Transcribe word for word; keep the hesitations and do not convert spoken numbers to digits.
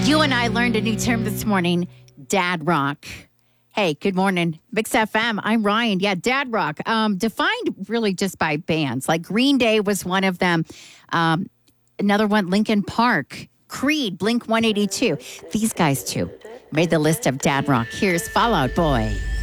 You and I learned a new term this morning, dad rock. Hey, good morning, Mix F M. I'm Ryan. Yeah, dad rock. Um, defined really just by bands. Like Green Day was one of them. Um, another one, Linkin Park, Creed, Blink one eighty-two. These guys, too, made the list of dad rock. Here's Fall Out Boy.